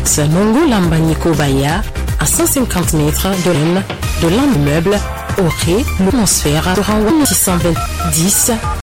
l'axe Mongo Lambani Kobaya, à 150 mètres de l'immeuble, aurait l'atmosphère de 610